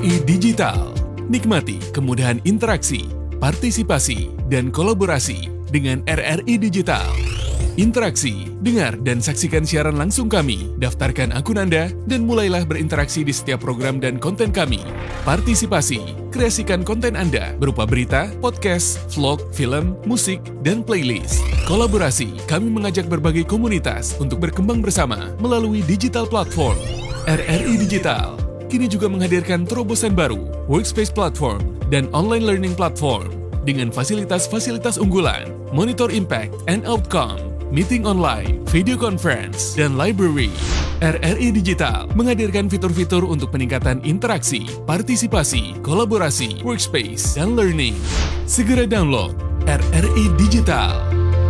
RRI Digital. Nikmati kemudahan interaksi, partisipasi, dan kolaborasi dengan RRI Digital. Interaksi, dengar dan saksikan siaran langsung kami, daftarkan akun Anda, dan mulailah berinteraksi di setiap program dan konten kami. Partisipasi, kreasikan konten Anda berupa berita, podcast, vlog, film, musik, dan playlist. Kolaborasi, kami mengajak berbagai komunitas untuk berkembang bersama melalui digital platform. RRI Digital kini juga menghadirkan terobosan baru, workspace platform, dan online learning platform dengan fasilitas-fasilitas unggulan, monitor impact and outcome, meeting online, video conference, dan library. RRI Digital menghadirkan fitur-fitur untuk peningkatan interaksi, partisipasi, kolaborasi, workspace, dan learning. Segera download RRI Digital.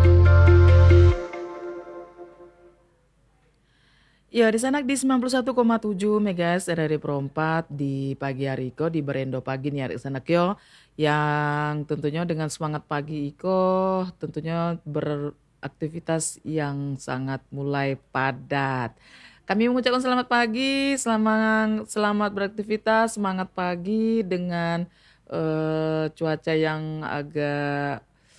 Ya, di sana di 91,7 MHz RRI Pro 4 di pagi hari Iko di Berendo Pagi nih hari sana Kyo, yang tentunya dengan semangat pagi Iko tentunya beraktivitas yang sangat mulai padat. Kami mengucapkan selamat pagi, selamat beraktivitas, semangat pagi dengan cuaca yang agak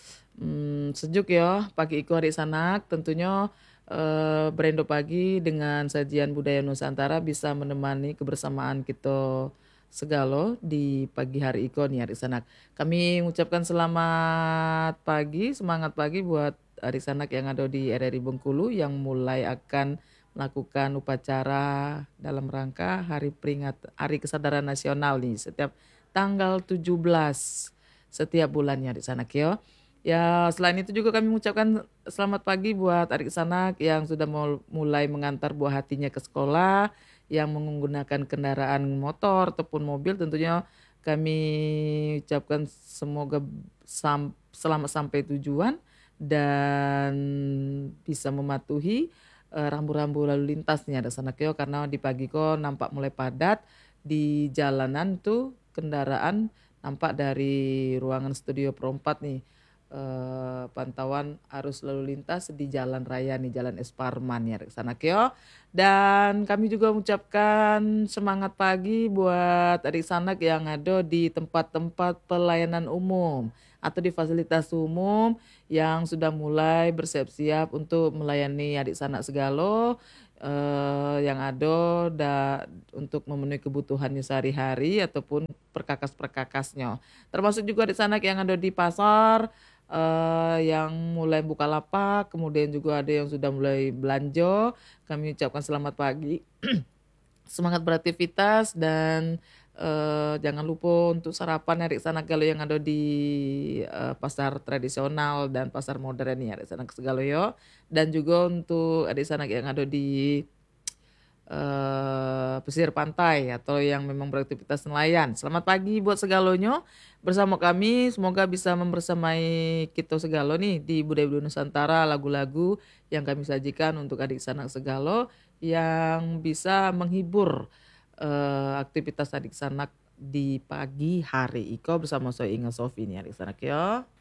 sejuk ya pagi Iko hari sanak tentunya. Berendo Pagi dengan sajian budaya Nusantara bisa menemani kebersamaan kita segalo di pagi hari Iko nih hari sanak. Kami mengucapkan selamat pagi, semangat pagi buat hari sanak yang ada di RRI Bengkulu yang mulai akan melakukan upacara dalam rangka Hari Kesadaran Nasional nih setiap tanggal 17 setiap bulannya di sana Kyo. Ya, selain itu juga kami mengucapkan selamat pagi buat adik sanak yang sudah mulai mengantar buah hatinya ke sekolah, yang menggunakan kendaraan motor ataupun mobil. Tentunya kami ucapkan semoga selamat sampai tujuan dan bisa mematuhi rambu-rambu lalu lintasnya ada sana Kyo, karena di pagi kok nampak mulai padat di jalanan tuh kendaraan nampak dari ruangan studio Pro 4 nih. Pantauan arus lalu lintas di jalan raya nih, Jalan Es Parman ya sana Kyo. Dan kami juga mengucapkan semangat pagi buat adik sanak yang ada di tempat-tempat pelayanan umum atau di fasilitas umum yang sudah mulai bersiap-siap untuk melayani adik sanak segalo yang ada untuk memenuhi kebutuhannya sehari-hari ataupun perkakas-perkakasnya. Termasuk juga adik sanak yang ada di pasar, yang mulai buka lapak, kemudian juga ada yang sudah mulai belanja. Kami ucapkan selamat pagi, semangat beraktivitas dan jangan lupa untuk sarapan adik sanak kalau yang ada di pasar tradisional dan pasar modern ya adik sanak segalo yo. Dan juga untuk adik sanak yang ada di pesisir pantai atau yang memang beraktivitas nelayan. Selamat pagi buat segalonyo bersama kami. Semoga bisa membersamai kita segalo nih di budaya Nusantara, lagu-lagu yang kami sajikan untuk adik sanak segalo yang bisa menghibur aktivitas adik sanak di pagi hari Iko bersama saya Inga Sofi nih adik sanak ya.